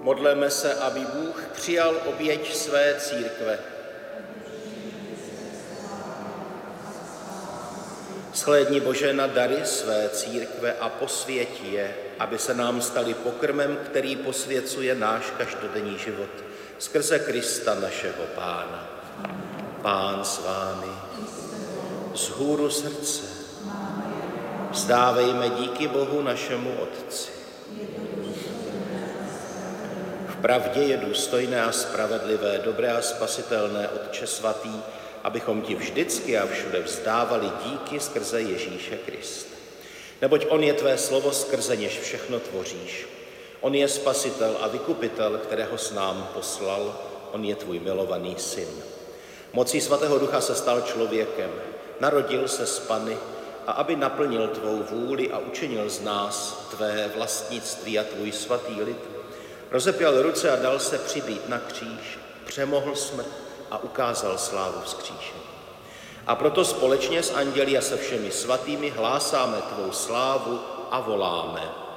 Modleme se, aby Bůh přijal oběť své církve. Shlédni, Bože, na dary své církve a posvěť je, aby se nám stali pokrmem, který posvěcuje náš každodenní život. Skrze Krista našeho Pána. Pán s vámi. Vzhůru srdce. Vzdávejme díky Bohu našemu Otci. V pravdě je důstojné a spravedlivé, dobré a spasitelné, Otče svatý, abychom ti vždycky a všude vzdávali díky skrze Ježíše Krista. Neboť on je tvé slovo, skrze něž všechno tvoříš. On je spasitel a vykupitel, kterého s nám poslal. On je tvůj milovaný syn. Mocí svatého ducha se stal člověkem, narodil se z Panny a aby naplnil tvou vůli a učinil z nás tvé vlastnictví a tvůj svatý lid, rozepěl ruce a dal se přibít na kříž, přemohl smrt a ukázal slávu vzkříšení. A proto společně s anděli a se všemi svatými hlásáme tvou slávu a voláme.